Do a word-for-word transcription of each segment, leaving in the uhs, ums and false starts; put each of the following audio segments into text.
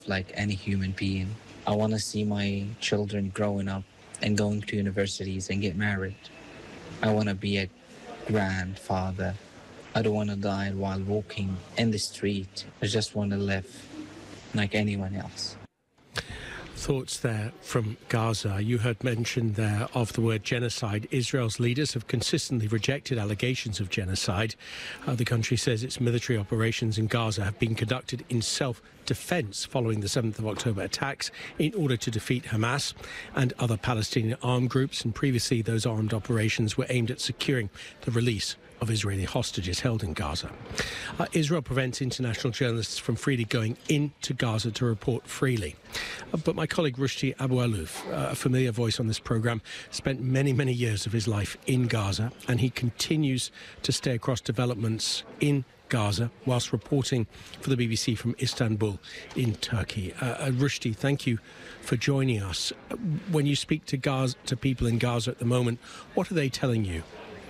like any human being. I want to see my children growing up and going to universities and get married. I want to be a grandfather. I don't want to die while walking in the street. I just want to live like anyone else. Thoughts there from Gaza. You heard mention there of the word genocide. Israel's leaders have consistently rejected allegations of genocide. Uh, the country says its military operations in Gaza have been conducted in self-defense following the seventh of October attacks in order to defeat Hamas and other Palestinian armed groups. And previously, those armed operations were aimed at securing the release of Israeli hostages held in Gaza. Uh, Israel prevents international journalists from freely going into Gaza to report freely. Uh, but my colleague Rushdie Abu Alouf, uh, a familiar voice on this programme, spent many, many years of his life in Gaza, and he continues to stay across developments in Gaza whilst reporting for the B B C from Istanbul in Turkey. Uh, uh, Rushdie, thank you for joining us. When you speak to Gaza, to people in Gaza at the moment, what are they telling you?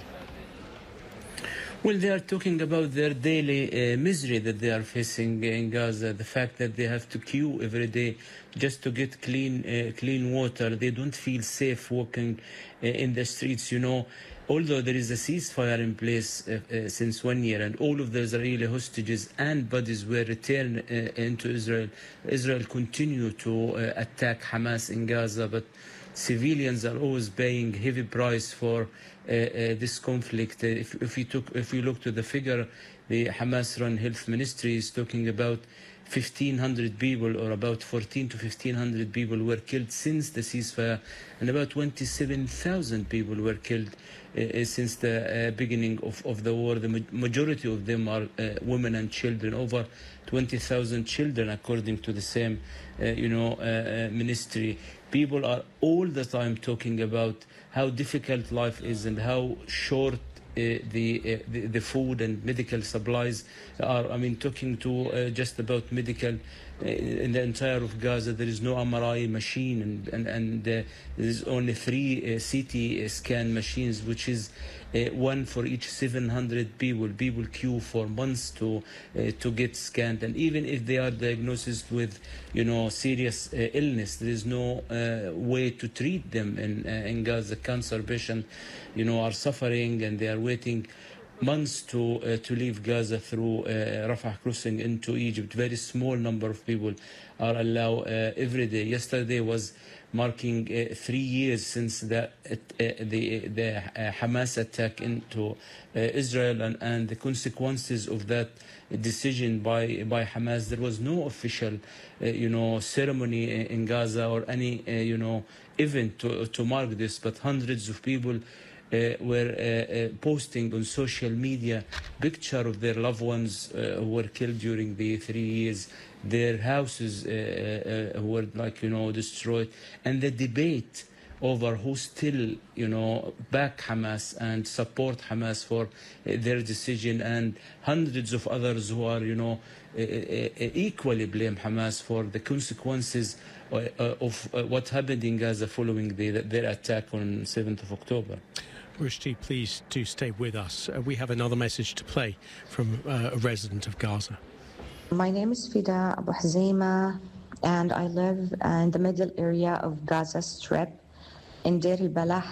Well, they are talking about their daily uh, misery that they are facing in Gaza, the fact that they have to queue every day just to get clean uh, clean water. They don't feel safe walking uh, in the streets, you know. Although there is a ceasefire in place uh, uh, since one year and all of the Israeli hostages and bodies were returned uh, into Israel, Israel continue to uh, attack Hamas in Gaza, but civilians are always paying heavy price for uh, uh, this conflict. Uh, if, if you took, if you look to the figure, the Hamas-run health ministry is talking about fifteen hundred people, or about fourteen to fifteen hundred people were killed since the ceasefire, and about twenty-seven thousand people were killed uh, since the uh, beginning of, of the war. The ma majority of them are uh, women and children, over twenty thousand children, according to the same, uh, you know, uh, uh, ministry. People are all the time talking about how difficult life is and how short Uh, the, uh, the the food and medical supplies are. I mean, talking to uh, just about medical uh, in the entire of Gaza, there is no M R I machine, and and, and uh, there is only three uh, C T scan machines, which is uh, one for each seven hundred people. People queue for months to uh, to get scanned, and even if they are diagnosed with, you know, serious uh, illness, there is no uh, way to treat them in uh, in Gaza. Cancer patient, you know, are suffering and they are waiting months to uh, to leave Gaza through uh, Rafah crossing into Egypt. Very small number of people are allowed uh, every day. Yesterday was marking uh, three years since the uh, the the uh, Hamas attack into uh, Israel, and, and the consequences of that decision by by Hamas. There was no official, uh, you know, ceremony in Gaza or any uh, you know event to to mark this, but hundreds of people Uh, were uh, uh, posting on social media picture of their loved ones uh, who were killed during the three years. Their houses uh, uh, were, like, you know, destroyed, and the debate over who still, you know, back Hamas and support Hamas for uh, their decision, and hundreds of others who are, you know, uh, uh, equally blame Hamas for the consequences uh, uh, of uh, what happened in Gaza following the, their attack on seventh of October. Rushdie, please do stay with us. Uh, we have another message to play from uh, a resident of Gaza. My name is Fida Abu Hazima, and I live in the middle area of Gaza Strip in Deir al-Balah.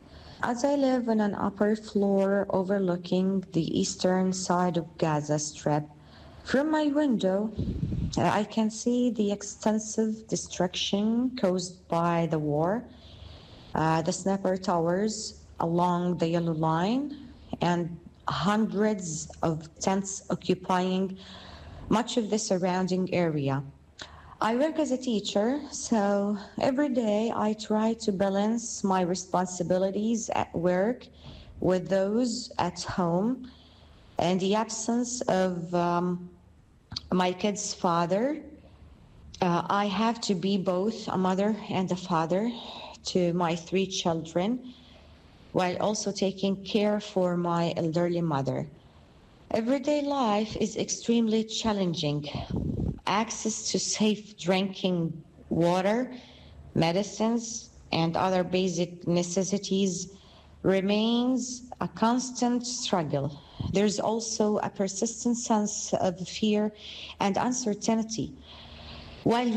As I live on an upper floor overlooking the eastern side of Gaza Strip, from my window, I can see the extensive destruction caused by the war, uh, the sniper towers along the yellow line, and hundreds of tents occupying much of the surrounding area. I work as a teacher, so every day I try to balance my responsibilities at work with those at home. In the absence of um, my kid's father, uh, I have to be both a mother and a father to my three children, while also taking care for my elderly mother. Everyday life is extremely challenging. Access to safe drinking water, medicines, and other basic necessities remains a constant struggle. There's also a persistent sense of fear and uncertainty. while